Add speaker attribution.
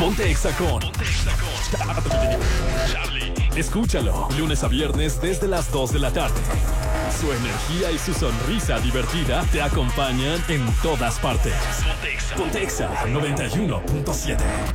Speaker 1: Ponte Exa con Charlie. Escúchalo lunes a viernes desde las 2 de la tarde. Su energía y su sonrisa divertida te acompañan en todas partes. Ponte Exa 91.7.